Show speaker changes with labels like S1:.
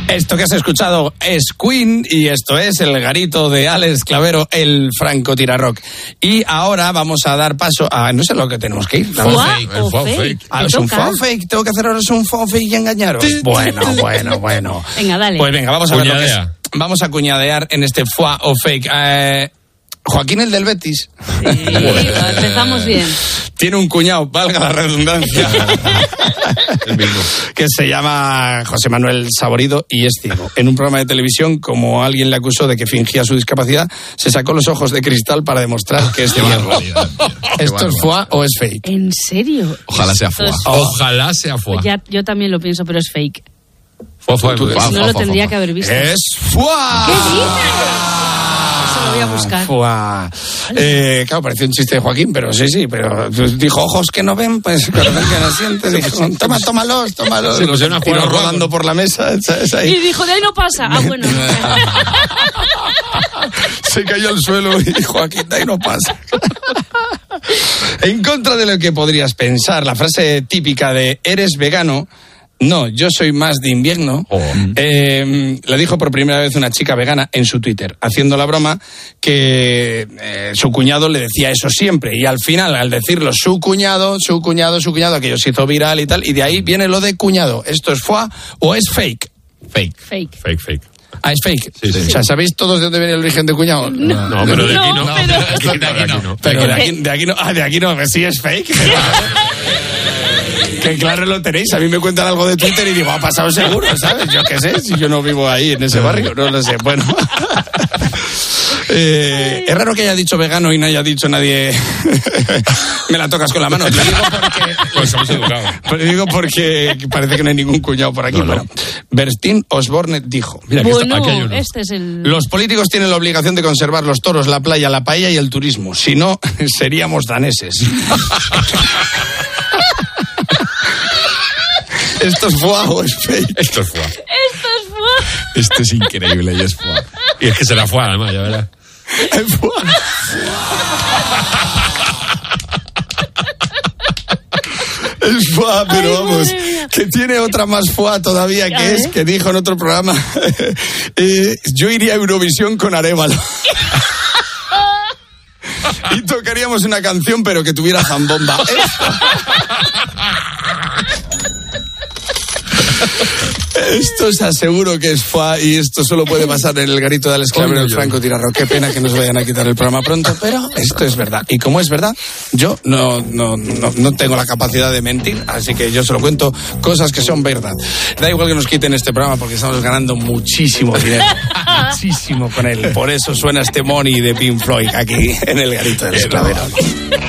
S1: Esto que has escuchado es Queen y esto es el garito de Alex Clavero, el francotirarrock. Y ahora vamos a dar paso a... No sé lo que tenemos que ir.
S2: ¿Fua o fake?
S1: ¿Es un fua o fake? ¿Tengo que hacer ahora un fua o fake y engañaros? Bueno.
S2: Venga, dale.
S1: Pues venga, vamos a ver lo que es. Vamos a cuñadear en este fua o fake. Joaquín, el del Betis.
S2: Sí, empezamos bien.
S1: Tiene un cuñado, valga la redundancia, el mismo, que se llama José Manuel Saborido y es ciego. En un programa de televisión, como alguien le acusó de que fingía su discapacidad, se sacó los ojos de cristal para demostrar que es ciego. ¿Esto es fua o es fake?
S2: ¿En serio?
S3: Ojalá sea fua.
S4: Ojalá sea fua.
S2: Yo también lo pienso, pero es fake.
S4: Fua.
S2: No lo tendría que haber visto.
S1: ¡Es fua!
S2: ¿Qué dices? Lo voy a buscar.
S1: Claro, pareció un chiste de Joaquín, pero sí, pero dijo ojos que no ven, pues corazón que no siente. Dijo, tómalos.
S4: Sí, pues
S1: los tiró rodando por la mesa. Ahí.
S2: Y dijo, de ahí no pasa. Ah, bueno.
S1: Se cayó al suelo y Joaquín, de ahí no pasa. En contra de lo que podrías pensar, la frase típica de ¿eres vegano? No, yo soy más de invierno. La dijo por primera vez una chica vegana en su Twitter, haciendo la broma que su cuñado le decía eso siempre. Y al final, al decirlo su cuñado, aquello se hizo viral y tal. Y de ahí viene lo de cuñado. ¿Esto es fua o es fake?
S4: Fake.
S1: Ah, es fake.
S4: Sí.
S1: O sea, ¿sabéis todos de dónde viene el origen de cuñado?
S4: No, pero de aquí no.
S1: Pero de aquí no. Ah, de aquí no, que sí es fake. Que claro lo tenéis, a mí me cuentan algo de Twitter y digo, ha pasado seguro, ¿sabes? Yo qué sé, si yo no vivo ahí en ese barrio, no lo sé, bueno. Es raro que haya dicho vegano y no haya dicho nadie me la tocas con la mano. Te digo porque...
S4: Pues somos educados.
S1: Te digo porque parece que no hay ningún cuñado por aquí.
S4: No.
S1: Bueno, Bertín Osborne dijo...
S4: Mira, aquí hay uno.
S2: Este es el...
S1: Los políticos tienen la obligación de conservar los toros, la playa, la paella y el turismo. Si no, seríamos daneses. ¿Esto es fua o es fake?
S4: Esto es fua.
S3: Esto es increíble y es fua.
S4: Y es que será fua, además, ya verás.
S1: Es fua. Es fua, pero vamos, que tiene otra más fua todavía, que es que dijo en otro programa, yo iría a Eurovisión con Arévalo. Y tocaríamos una canción, pero que tuviera zambomba. Esto os aseguro que es fua y esto solo puede pasar en el garito de Alex Clavero, el francotirarrock. Qué pena que nos vayan a quitar el programa pronto, pero esto es verdad. Y como es verdad, yo no tengo la capacidad de mentir, así que yo solo cuento cosas que son verdad. Da igual que nos quiten este programa porque estamos ganando muchísimo dinero. Muchísimo con él. Por eso suena este Money de Pink Floyd aquí en el garito de Alex Clavero.